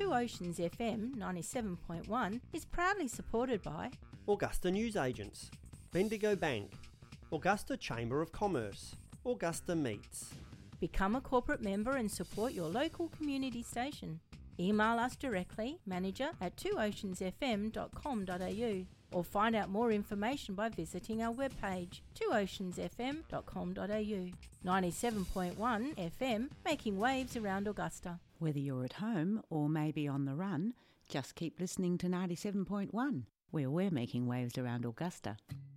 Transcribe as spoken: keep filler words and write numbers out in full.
Two Oceans F M ninety-seven point one is proudly supported by Augusta Newsagents, Bendigo Bank, Augusta Chamber of Commerce, Augusta Meats. Become a corporate member and support your local community station. Email us directly, manager at two oceans f m dot com dot a u, or find out more information by visiting our webpage, two oceans f m dot com dot a u. ninety-seven point one F M, making waves around Augusta. Whether you're at home or maybe on the run, just keep listening to ninety-seven point one, where we're making waves around Augusta.